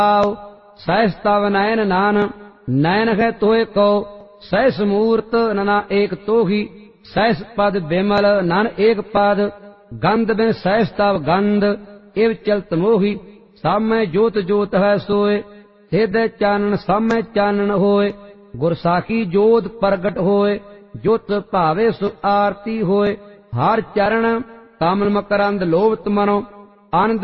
सहस तव नयन नान नयन है तोय को सहस मूर्त नना एक तोही सहस पद बिमल नन एक पद गंध बिन सहस तव गंध इव चलत मोही सामय जोत जोत है सोय हृदय चानन सामय चानन होय गुर साखी जोत प्रगट होय जोत भावे सु आरती होय हर चरण कामन मकरंद लोभत मनो आनंद